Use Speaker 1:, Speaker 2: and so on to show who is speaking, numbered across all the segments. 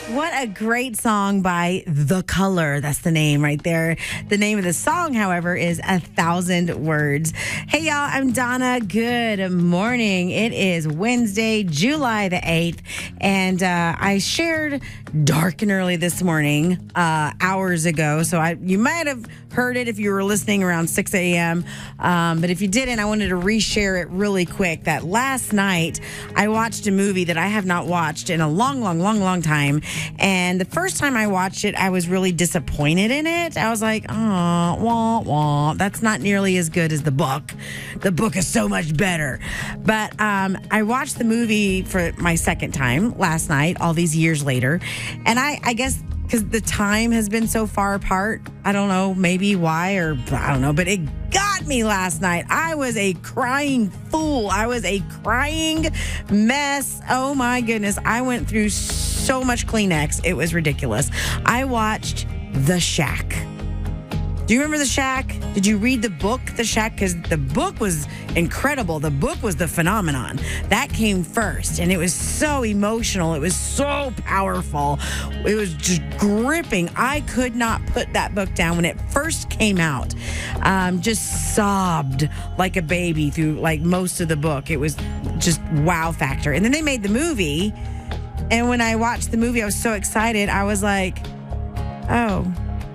Speaker 1: What a great song by The Color. That's the name right there. The name of the song, however, is 1,000 Words. Hey, y'all, I'm Donna. Good morning. It is Wednesday, July the 8th, and I shared dark and early this morning, hours ago. So you might have heard it if you were listening around 6 a.m. But if you didn't, I wanted to reshare it really quick that last night I watched a movie that I have not watched in a long time. And the first time I watched it, I was really disappointed in it. I was like, oh, wah, wah. That's not nearly as good as the book. The book is so much better. But I watched the movie for my second time last night, all these years later. And I guess because the time has been so far apart, I don't know, maybe why, or I don't know, but it got me last night. I was a crying fool. I was a crying mess. Oh my goodness. I went through so much Kleenex. It was ridiculous. I watched The Shack. Do you remember The Shack? Did you read the book, The Shack? Because the book was incredible. The book was the phenomenon. That came first, and it was so emotional. It was so powerful. It was just gripping. I could not put that book down when it first came out. Just sobbed like a baby through like most of the book. It was just wow factor. And then they made the movie, and when I watched the movie, I was so excited. I was like, oh,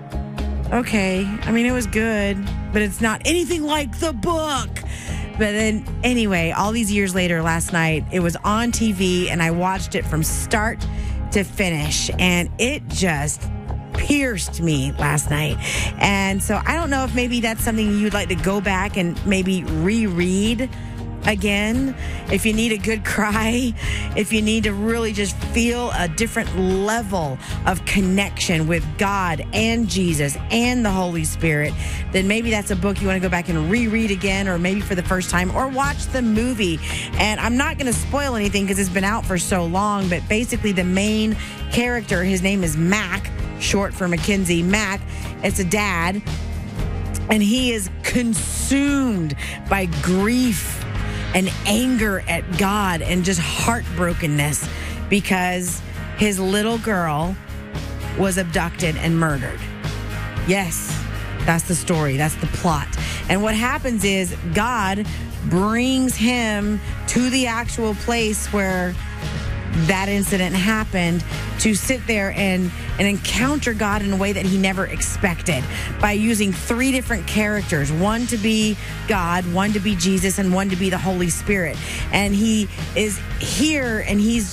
Speaker 1: okay. I mean, it was good, but it's not anything like the book. But then, anyway, all these years later, last night, it was on TV, and I watched it from start to finish, and it just pierced me last night. And so I don't know if maybe that's something you'd like to go back and maybe reread again, if you need a good cry, if you need to really just feel a different level of connection with God and Jesus and the Holy Spirit, then maybe that's a book you want to go back and reread again, or maybe for the first time, or watch the movie. And I'm not going to spoil anything because it's been out for so long, but basically the main character, his name is Mac, short for Mackenzie. Mac, it's a dad, and he is consumed by grief and anger at God and just heartbrokenness because his little girl was abducted and murdered. Yes, that's the story. That's the plot. And what happens is God brings him to the actual place where that incident happened to sit there and encounter God in a way that he never expected by using three different characters, one to be God, one to be Jesus, and one to be the Holy Spirit. And he is here, and he's